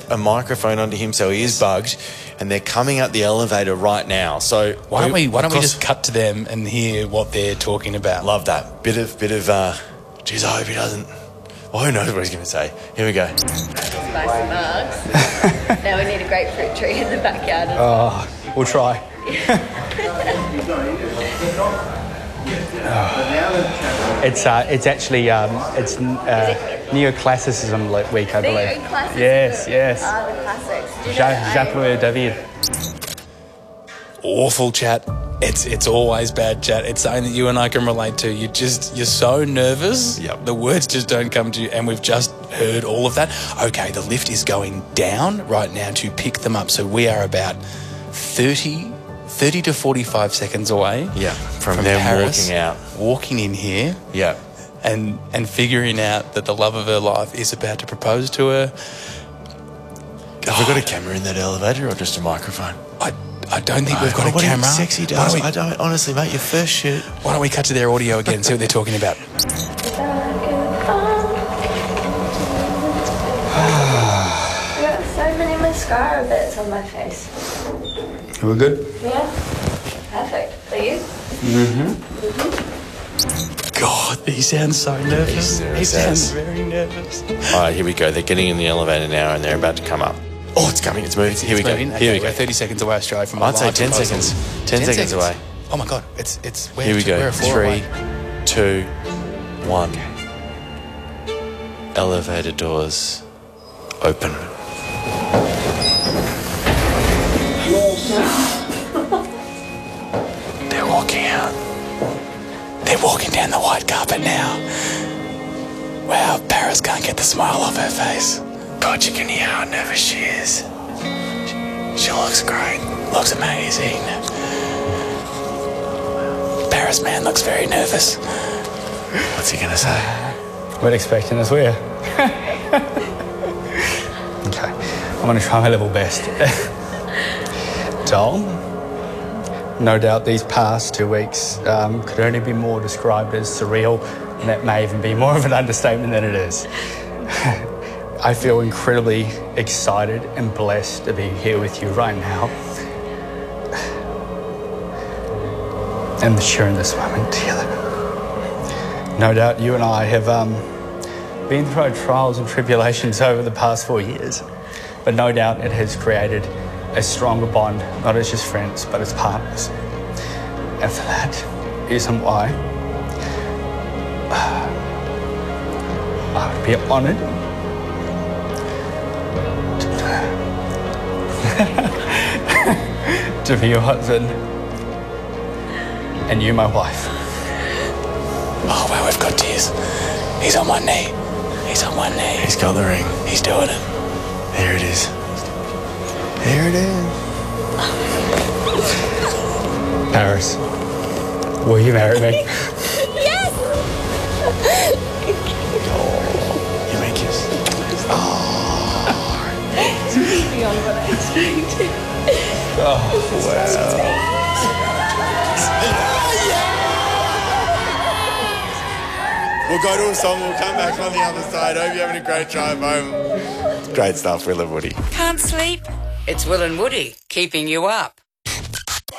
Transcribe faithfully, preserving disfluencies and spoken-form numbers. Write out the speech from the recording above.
a microphone onto him, so he is bugged, and they're coming up the elevator right now. So why don't we? Why don't we course, just cut to them and hear what they're talking about? Love that bit of bit of. Uh, geez, I hope he doesn't. Well, who knows what he's going to say? Here we go. Spicy mugs. Now we need a grapefruit tree in the backyard. Oh, we'll try. oh. It's uh, it's actually um, it's uh, neoclassicism week, I believe. Neoclassicism. Yes, yes. Ah, the classics. Ja- Jacques David. Awful chat. It's it's always bad chat. It's something that you and I can relate to. You just you're so nervous. Yep. The words just don't come to you, and we've just heard all of that. Okay, the lift is going down right now to pick them up. So we are about thirty, thirty to forty-five seconds away. Yeah, from, from them Paris, walking out, walking in here. Yeah, and and figuring out that the love of her life is about to propose to her. Have we got a camera in that elevator or just a microphone? I. I don't think we've got oh, a what camera. Sexy does. Don't we, I don't honestly, mate. Your first shoot. Why don't we cut to their audio again and see what they're talking about? I got so many mascara bits on my face. We're good? Yeah. Perfect. For you? Mm-hmm. Mm-hmm. God, he sounds so nervous. He He sounds says. very nervous. All right, here we go. They're getting in the elevator now, and they're about to come up. Oh, it's coming. It's moving. It's, here we it's go. moving. Here Okay, we go. We're thirty seconds away, Australia, from a I'd say live ten proposal. seconds. Ten, seconds, away. Oh my God, it's it's we're Here we two, go. We're a four Three, away. two, one. Elevator doors open. They're walking out. They're walking down the white carpet now. Wow, Paris can't get the smile off her face. God, you can hear how nervous she is. She, she looks great. Looks amazing. Paris man looks very nervous. What's he gonna say? We're expecting us, we're. Okay, I'm going to try my level best. Joel, no doubt these past two weeks um, could only be more described as surreal, and that may even be more of an understatement than it is. I feel incredibly excited and blessed to be here with you right now and sharing this moment together. No doubt you and I have um, been through our trials and tribulations over the past four years, but no doubt it has created a stronger bond, not as just friends, but as partners. And for that reason why I would be honoured to, to be your husband and you my wife. Oh, wow, we've got tears. He's on one knee. He's on one knee. He's got the ring. He's doing it. There it is. There it is. Paris, will you marry me? Yes! You may kiss. Beyond what I expected. Oh, wow. We'll go to a song. We'll come back on the other side. Hope you're having a great drive home. Great stuff. We love Woody. Can't sleep? It's Will and Woody keeping you up.